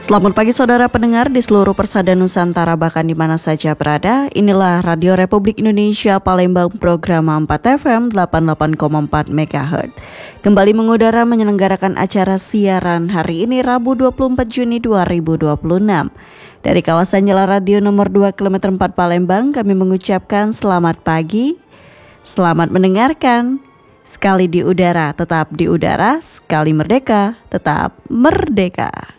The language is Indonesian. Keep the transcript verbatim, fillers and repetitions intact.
Selamat pagi saudara pendengar di seluruh persada Nusantara bahkan di mana saja berada. Inilah Radio Republik Indonesia Palembang program empat F M delapan puluh delapan koma empat megahertz. Kembali mengudara menyelenggarakan acara siaran hari ini Rabu dua puluh empat Juni dua ribu dua puluh enam. Dari kawasan Jalan Radio nomor dua kilometer empat Palembang kami mengucapkan selamat pagi. Selamat mendengarkan. Sekali di udara tetap di udara, sekali merdeka tetap merdeka.